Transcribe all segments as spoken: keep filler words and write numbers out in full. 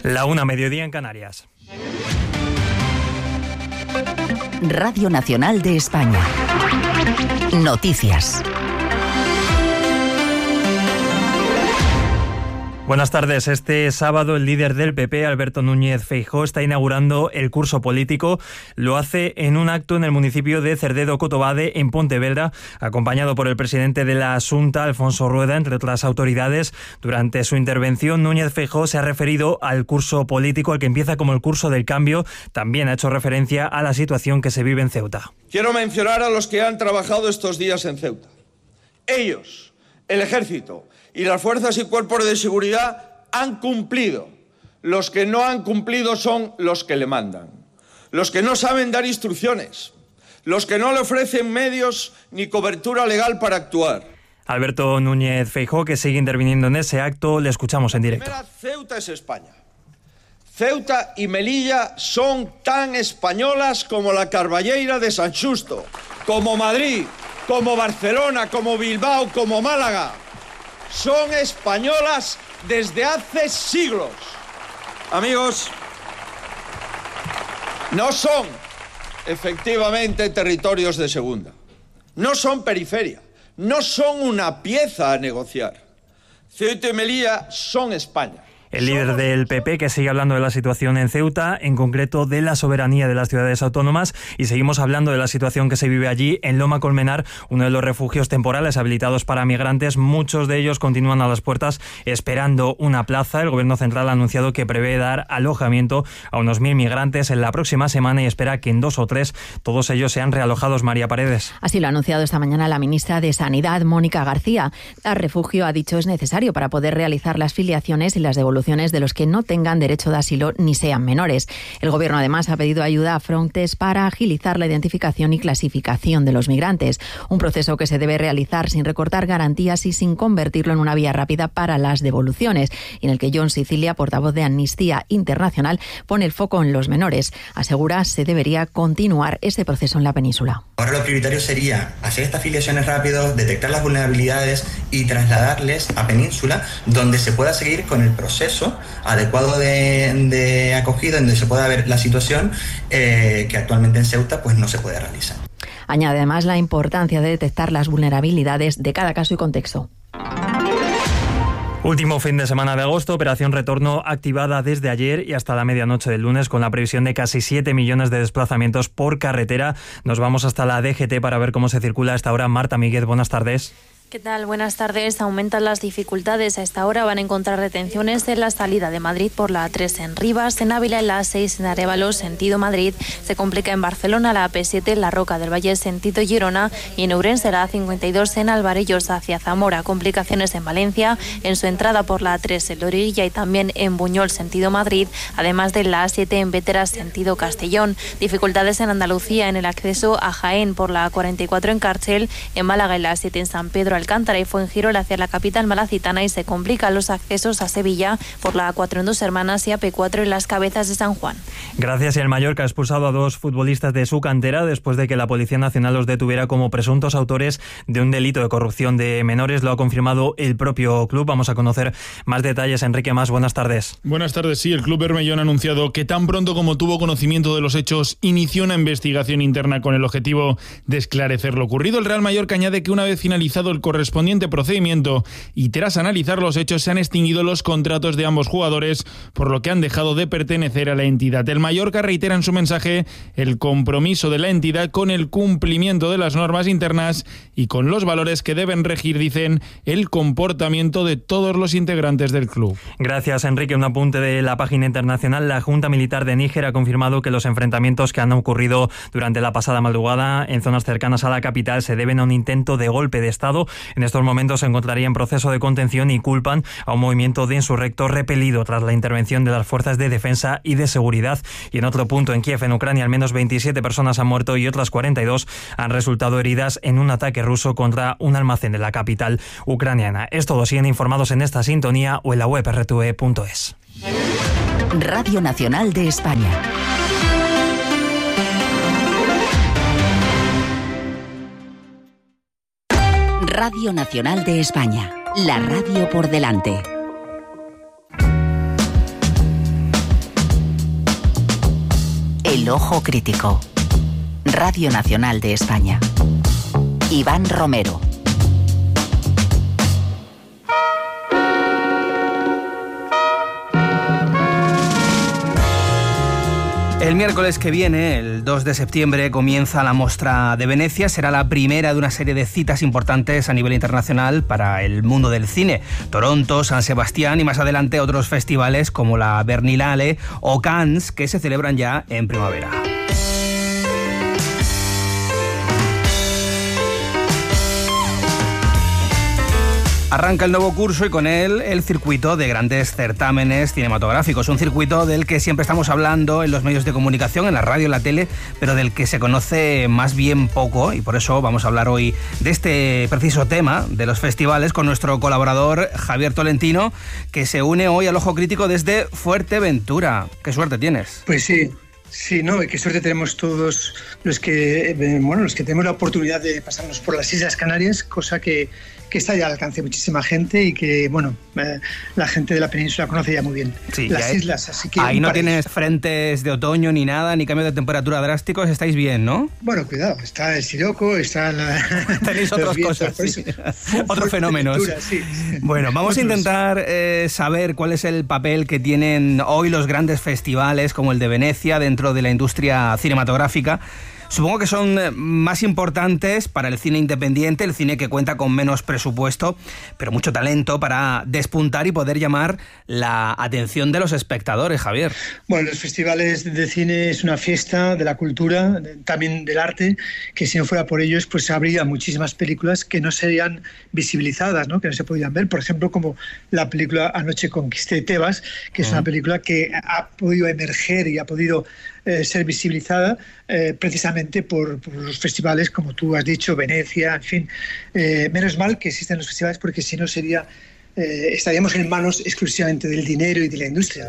La una, mediodía en Canarias. Radio Nacional de España. Noticias. Buenas tardes. Este sábado el líder del P P, Alberto Núñez Feijóo, está inaugurando el curso político. Lo hace en un acto en el municipio de Cerdedo-Cotobade, en Pontevedra, acompañado por el presidente de la Xunta, Alfonso Rueda, entre otras autoridades. Durante su intervención, Núñez Feijóo se ha referido al curso político, al que empieza como el curso del cambio. También ha hecho referencia a la situación que se vive en Ceuta. Quiero mencionar a los que han trabajado estos días en Ceuta. Ellos, el Ejército y las fuerzas y cuerpos de seguridad han cumplido. Los que no han cumplido son los que le mandan, los que no saben dar instrucciones, los que no le ofrecen medios ni cobertura legal para actuar. Alberto Núñez Feijóo, que sigue interviniendo en ese acto, le escuchamos en directo. Primera, Ceuta es España. Ceuta y Melilla son tan españolas como la Carballeira de San Xusto, como Madrid, como Barcelona, como Bilbao, como Málaga. Son españolas desde hace siglos. Amigos, no son efectivamente territorios de segunda, no son periferia, no son una pieza a negociar. Ceuta y Melilla son España. El líder del P P, que sigue hablando de la situación en Ceuta, en concreto de la soberanía de las ciudades autónomas, y seguimos hablando de la situación que se vive allí en Loma Colmenar, uno de los refugios temporales habilitados para migrantes. Muchos de ellos continúan a las puertas esperando una plaza. El Gobierno central ha anunciado que prevé dar alojamiento a unos mil migrantes en la próxima semana y espera que en dos o tres todos ellos sean realojados. María Paredes. Así lo ha anunciado esta mañana la ministra de Sanidad, Mónica García. El refugio, ha dicho, es necesario para poder realizar las filiaciones y las devoluciones de los que no tengan derecho de asilo ni sean menores. El Gobierno además ha pedido ayuda a Frontex para agilizar la identificación y clasificación de los migrantes, un proceso que se debe realizar sin recortar garantías y sin convertirlo en una vía rápida para las devoluciones, y en el que John Sicilia, portavoz de Amnistía Internacional, pone el foco en los menores. Asegura se debería continuar este proceso en la península. Ahora lo prioritario sería hacer estas filiaciones rápido, detectar las vulnerabilidades y trasladarles a Península, donde se pueda seguir con el proceso adecuado de, de acogida, donde se pueda ver la situación eh, que actualmente en Ceuta pues no se puede realizar. Añade además la importancia de detectar las vulnerabilidades de cada caso y contexto. Último fin de semana de agosto, operación retorno activada desde ayer y hasta la medianoche del lunes, con la previsión de casi siete millones de desplazamientos por carretera. Nos vamos hasta la D G T para ver cómo se circula a esta hora. Marta Míguez, buenas tardes. ¿Qué tal? Buenas tardes. Aumentan las dificultades. A esta hora van a encontrar retenciones en la salida de Madrid por la A tres en Rivas, en Ávila en la A seis en Arévalo, sentido Madrid. Se complica en Barcelona la A P siete en La Roca del Valle, sentido Girona, y en Ourense la A cincuenta y dos en Alvarellos hacia Zamora. Complicaciones en Valencia, en su entrada por la A tres en Loriguilla y también en Buñol, sentido Madrid, además de la A siete en Vétera, sentido Castellón. Dificultades en Andalucía en el acceso a Jaén por la A cuarenta y cuatro en Cárcel, en Málaga en la A siete en San Pedro Alcántara y Fuengirola hacia la capital malacitana, y se complican los accesos a Sevilla por la A cuatro en Dos Hermanas y A P cuatro en Las Cabezas de San Juan. Gracias. Y el Mallorca ha expulsado a dos futbolistas de su cantera después de que la Policía Nacional los detuviera como presuntos autores de un delito de corrupción de menores. Lo ha confirmado el propio club. Vamos a conocer más detalles. Enrique Mas, buenas tardes. Buenas tardes. Sí, el club bermellón ha anunciado que tan pronto como tuvo conocimiento de los hechos, inició una investigación interna con el objetivo de esclarecer lo ocurrido. El Real Mallorca añade que una vez finalizado el correspondiente procedimiento y tras analizar los hechos, se han extinguido los contratos de ambos jugadores, por lo que han dejado de pertenecer a la entidad. El Mallorca reitera en su mensaje el compromiso de la entidad con el cumplimiento de las normas internas y con los valores que deben regir, dicen, el comportamiento de todos los integrantes del club. Gracias, Enrique. Un apunte de la página internacional. La Junta Militar de Níger ha confirmado que los enfrentamientos que han ocurrido durante la pasada madrugada en zonas cercanas a la capital se deben a un intento de golpe de Estado. En estos momentos se encontraría en proceso de contención y culpan a un movimiento de insurrectos repelido tras la intervención de las fuerzas de defensa y de seguridad. Y en otro punto, en Kiev, en Ucrania, al menos veintisiete personas han muerto y otras cuarenta y dos han resultado heridas en un ataque ruso contra un almacén de la capital ucraniana. Es todo. Siguen informados en esta sintonía o en la web erre te ve punto es. Radio Nacional de España. Radio Nacional de España, la radio por delante. El Ojo Crítico. Radio Nacional de España. Iván Romero. El miércoles que viene, el dos de septiembre, comienza la Mostra de Venecia. Será la primera de una serie de citas importantes a nivel internacional para el mundo del cine. Toronto, San Sebastián y más adelante otros festivales como la Berlinale o Cannes, que se celebran ya en primavera. Arranca el nuevo curso y con él el circuito de grandes certámenes cinematográficos. Un circuito del que siempre estamos hablando en los medios de comunicación, en la radio, en la tele, pero del que se conoce más bien poco, y por eso vamos a hablar hoy de este preciso tema de los festivales con nuestro colaborador Javier Tolentino, que se une hoy al Ojo Crítico desde Fuerteventura. ¡Qué suerte tienes! Pues sí. Sí, no, y qué suerte tenemos todos los que, bueno, los que tenemos la oportunidad de pasarnos por las Islas Canarias, cosa que, que está ya al alcance de muchísima gente y que, bueno, eh, la gente de la península conoce ya muy bien. Sí, las ahí, islas, así que... Ahí no tienes frentes de otoño ni nada, ni cambio de temperatura drásticos, estáis bien, ¿no? Bueno, cuidado, está el siroco, está la... Tenéis otras cosas, sí. Otros fenómenos. Sí. Bueno, vamos Otros. a intentar eh, saber cuál es el papel que tienen hoy los grandes festivales como el de Venecia dentro de la industria cinematográfica. Supongo que son más importantes para el cine independiente, el cine que cuenta con menos presupuesto, pero mucho talento para despuntar y poder llamar la atención de los espectadores, Javier. Bueno, los festivales de cine es una fiesta de la cultura, también del arte, que si no fuera por ellos, pues habría muchísimas películas que no serían visibilizadas, ¿no? Que no se podían ver. Por ejemplo, como la película Anoche conquisté Tebas, que es uh-huh. una película que ha podido emerger y ha podido eh, ser visibilizada eh, precisamente por, por los festivales, como tú has dicho, Venecia, en fin. Eh, menos mal que existen los festivales, porque si no sería eh, estaríamos en manos exclusivamente del dinero y de la industria.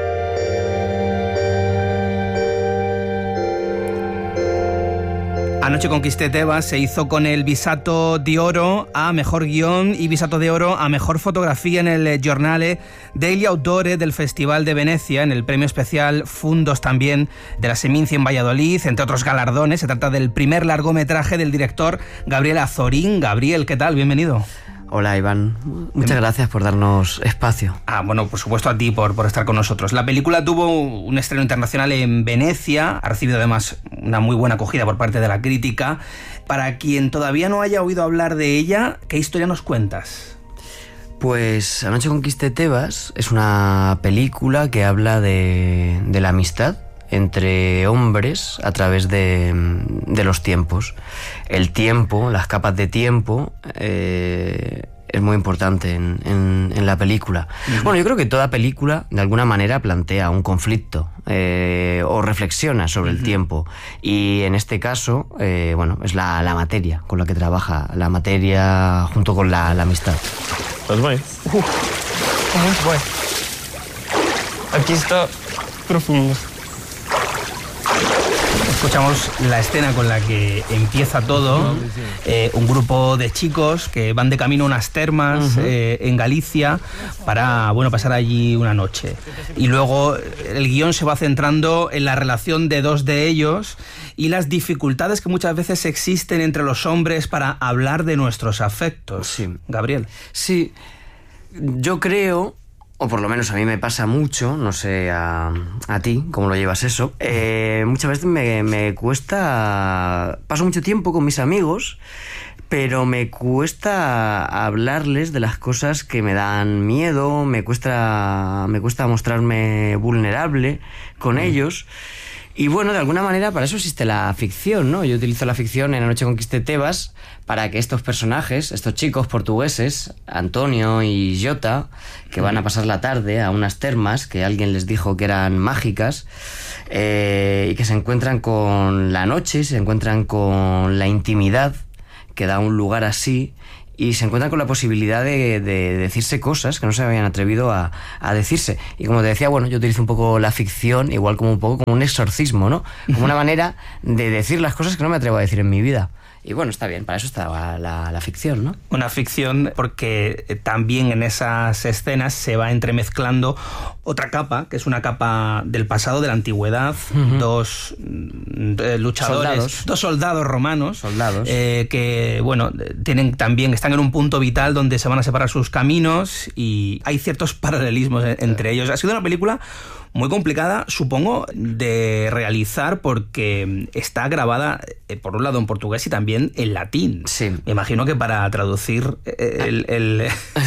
Anoche conquisté Tebas se hizo con el Visato de Oro a Mejor Guión y Visato de Oro a Mejor Fotografía en el Giornale degli Autori del Festival de Venecia, en el premio especial Fundos también de la Seminci en Valladolid, entre otros galardones. Se trata del primer largometraje del director Gabriel Azorín. Gabriel, ¿qué tal? Bienvenido. Hola, Iván. Muchas gracias por darnos espacio. Ah, bueno, por supuesto a ti por, por estar con nosotros. La película tuvo un estreno internacional en Venecia, ha recibido además una muy buena acogida por parte de la crítica. Para quien todavía no haya oído hablar de ella, ¿qué historia nos cuentas? Pues Anoche conquisté Tebas es una película que habla de, de la amistad entre hombres a través de, de los tiempos. El tiempo, las capas de tiempo, eh, es muy importante en, en, en la película. Uh-huh. Bueno, yo creo que toda película de alguna manera plantea un conflicto eh, o reflexiona sobre uh-huh. el tiempo, y en este caso, eh, bueno, es la, la materia con la que trabaja, la materia junto con la, la amistad. Pues voy. Uh, muy bueno. Aquí está profundo. Escuchamos la escena con la que empieza todo. Eh, un grupo de chicos que van de camino a unas termas uh-huh. eh, en Galicia para, bueno, pasar allí una noche. Y luego el guión se va centrando en la relación de dos de ellos y las dificultades que muchas veces existen entre los hombres para hablar de nuestros afectos. Sí. Gabriel. Sí, yo creo... o por lo menos a mí me pasa mucho, no sé a, a ti cómo lo llevas eso, eh, muchas veces me, me cuesta, paso mucho tiempo con mis amigos, pero me cuesta hablarles de las cosas que me dan miedo, me cuesta, me cuesta mostrarme vulnerable con mm. ellos. Y bueno, de alguna manera para eso existe la ficción, ¿no? Yo utilizo la ficción en Anoche conquisté Tebas para que estos personajes, estos chicos portugueses, Antonio y Jota, que van a pasar la tarde a unas termas que alguien les dijo que eran mágicas, eh, y que se encuentran con la noche, se encuentran con la intimidad que da un lugar así, y se encuentran con la posibilidad de, de decirse cosas que no se habían atrevido a, a decirse. Y como te decía, bueno, yo utilizo un poco la ficción, igual como un poco como un exorcismo, ¿no? Como una manera de decir las cosas que no me atrevo a decir en mi vida. y bueno, está bien, para eso está la, la, la ficción, ¿no? Una ficción porque también en esas escenas se va entremezclando otra capa, que es una capa del pasado, de la antigüedad, uh-huh. dos eh, luchadores, soldados. dos soldados romanos, soldados. Eh, que, bueno, tienen también, están en un punto vital donde se van a separar sus caminos y hay ciertos paralelismos entre ellos. Ha sido una película muy complicada, supongo, de realizar porque está grabada, eh, por un lado, en portugués y también en latín. Sí. Me imagino que para traducir el, el,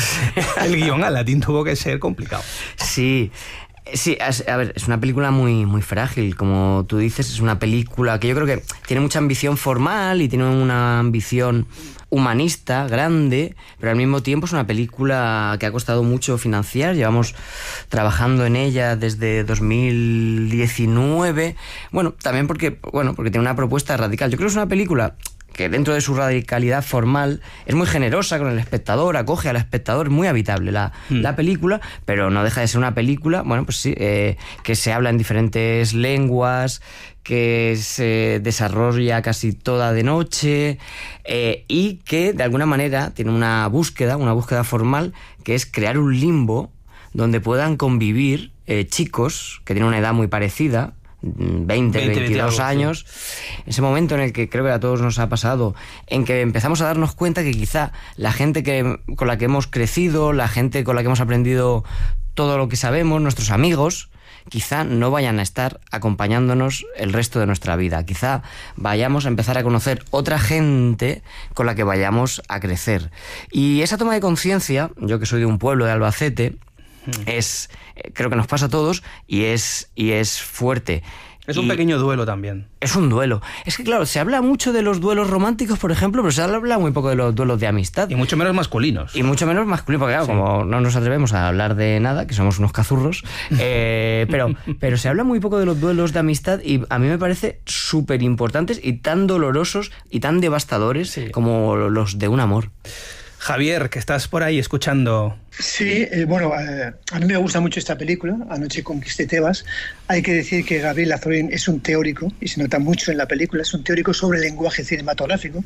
el guión al latín tuvo que ser complicado. Sí. Sí, a ver, es una película muy, muy frágil, como tú dices, es una película que yo creo que tiene mucha ambición formal y tiene una ambición humanista grande, pero al mismo tiempo es una película que ha costado mucho financiar. Llevamos trabajando en ella desde dos mil diecinueve, bueno, también porque, bueno, porque tiene una propuesta radical. Yo creo que es una película que dentro de su radicalidad formal es muy generosa con el espectador, acoge al espectador, es muy habitable la, mm. la película, pero no deja de ser una película, bueno, pues sí, eh, que se habla en diferentes lenguas, que se desarrolla casi toda de noche eh, y que de alguna manera tiene una búsqueda, una búsqueda formal, que es crear un limbo donde puedan convivir eh, chicos que tienen una edad muy parecida, veinte, veintidós años, sí. Ese momento en el que creo que a todos nos ha pasado, en que empezamos a darnos cuenta que quizá la gente que, con la que hemos crecido, la gente con la que hemos aprendido todo lo que sabemos, nuestros amigos, quizá no vayan a estar acompañándonos el resto de nuestra vida. Quizá vayamos a empezar a conocer otra gente con la que vayamos a crecer. Y esa toma de conciencia, yo que soy de un pueblo de Albacete, es, creo que nos pasa a todos y es, y es fuerte. Es un y pequeño duelo también. Es un duelo. Es que claro, se habla mucho de los duelos románticos, por ejemplo, pero se habla muy poco de los duelos de amistad. Y mucho menos masculinos. Y mucho menos masculinos, porque claro, sí. Como no nos atrevemos a hablar de nada, que somos unos cazurros, eh, pero, pero se habla muy poco de los duelos de amistad y a mí me parece súper importantes y tan dolorosos y tan devastadores, sí, como los de un amor. Javier, que estás por ahí escuchando. Sí, eh, bueno, eh, a mí me gusta mucho esta película, Anoche conquisté Tebas. Hay que decir que Gabriel Azorín es un teórico, y se nota mucho en la película, es un teórico sobre el lenguaje cinematográfico,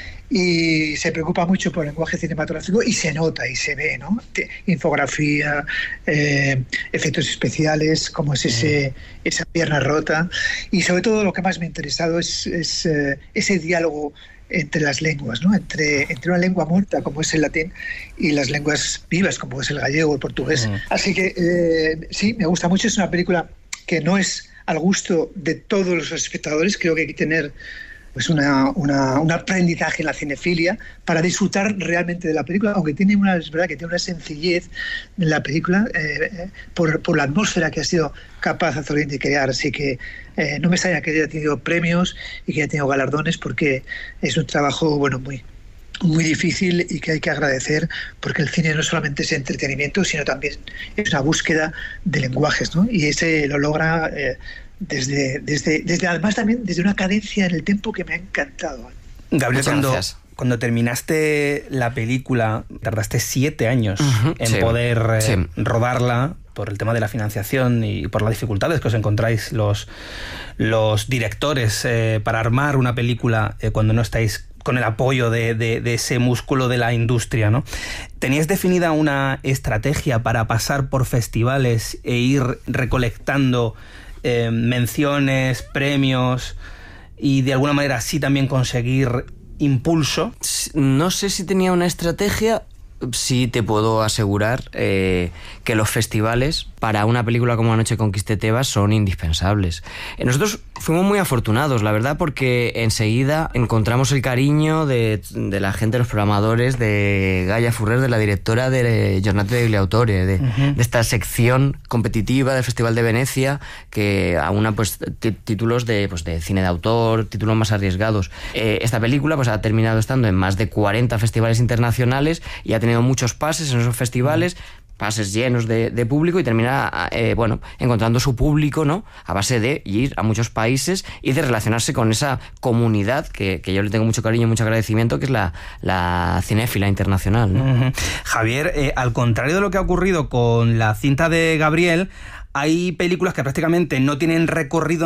y se preocupa mucho por el lenguaje cinematográfico y se nota y se ve, ¿no? Infografía, eh, efectos especiales, como es ese, esa pierna rota, y sobre todo lo que más me ha interesado es, es eh, ese diálogo entre las lenguas, ¿no? Entre, entre una lengua muerta como es el latín y las lenguas vivas como es el gallego o el portugués. Uh-huh. Así que eh, sí, me gusta mucho. Es una película que no es al gusto de todos los espectadores. Creo que hay que tener pues una, una, un aprendizaje en la cinefilia para disfrutar realmente de la película, aunque tiene una, es verdad que tiene una sencillez en la película eh, por, por la atmósfera que ha sido capaz Azorín de crear. Así que eh, no me extraña que haya tenido premios y que haya tenido galardones, porque es un trabajo bueno muy muy difícil y que hay que agradecer, porque el cine no solamente es entretenimiento, sino también es una búsqueda de lenguajes, ¿no? Y ese lo logra eh, desde, desde, desde además también desde una cadencia en el tiempo que me ha encantado. Gabriel, cuando, cuando terminaste la película, tardaste siete años uh-huh, en sí, poder eh, sí. rodarla, por el tema de la financiación y por las dificultades que os encontráis los, los directores eh, para armar una película eh, cuando no estáis con el apoyo de, de, de ese músculo de la industria, ¿no? ¿Tenías definida una estrategia para pasar por festivales e ir recolectando eh, menciones, premios y de alguna manera así también conseguir impulso? No sé si tenía una estrategia. Sí te puedo asegurar eh, que los festivales para una película como Anoche conquisté Tebas son indispensables. Nosotros fuimos muy afortunados, la verdad, porque enseguida encontramos el cariño de, de la gente, de los programadores, de Gaia Furrer, de la directora de Giornate degli Autori, de, uh-huh. de esta sección competitiva del Festival de Venecia, que aúna pues, t- títulos de, pues, de cine de autor, títulos más arriesgados. Eh, esta película pues, ha terminado estando en más de cuarenta festivales internacionales y ha tenido muchos pases en esos festivales, pases llenos de, de público, y termina eh, bueno, encontrando su público, ¿no? A base de ir a muchos países y de relacionarse con esa comunidad que, que yo le tengo mucho cariño y mucho agradecimiento, que es la, la cinéfila internacional, ¿no? Uh-huh. Javier, eh, al contrario de lo que ha ocurrido con la cinta de Gabriel, hay películas que prácticamente no tienen recorrido